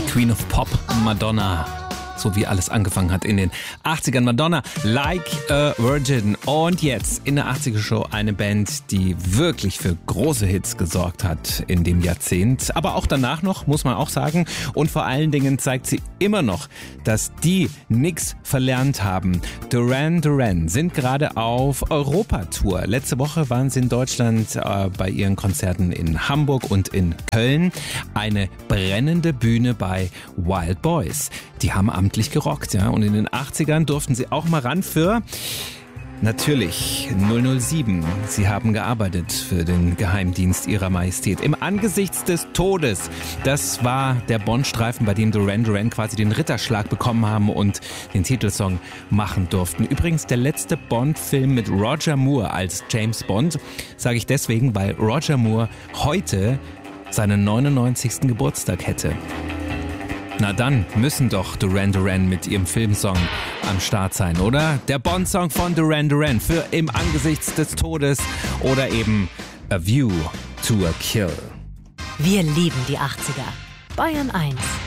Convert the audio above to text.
Queen of Pop, Madonna. So wie alles angefangen hat in den 80ern. Madonna, Like a Virgin. Und jetzt in der 80er-Show eine Band, die wirklich für große Hits gesorgt hat in dem Jahrzehnt. Aber auch danach noch, muss man auch sagen. Und vor allen Dingen zeigt sie immer noch, dass die nichts verlernt haben. Duran Duran sind gerade auf Europatour. Letzte Woche waren sie in Deutschland bei ihren Konzerten in Hamburg und in Köln. Eine brennende Bühne bei Wild Boys. Die haben amtlich gerockt, ja. Und in den 80ern durften sie auch mal ran für, natürlich, 007. Sie haben gearbeitet für den Geheimdienst ihrer Majestät. Im Angesichts des Todes. Das war der Bond-Streifen, bei dem Duran Duran quasi den Ritterschlag bekommen haben und den Titelsong machen durften. Übrigens der letzte Bond-Film mit Roger Moore als James Bond. Sage ich deswegen, weil Roger Moore heute seinen 99. Geburtstag hätte. Na dann müssen doch Duran Duran mit ihrem Filmsong am Start sein, oder? Der Bond-Song von Duran Duran für Im Angesichts des Todes oder eben A View to a Kill. Wir lieben die 80er. Bayern 1.